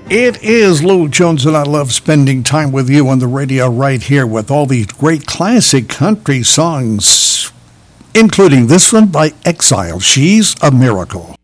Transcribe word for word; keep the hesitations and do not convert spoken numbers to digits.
It is Lou Jones, and I love spending time with you on the radio right here with all these great classic country songs, including this one by Exile, She's a Miracle.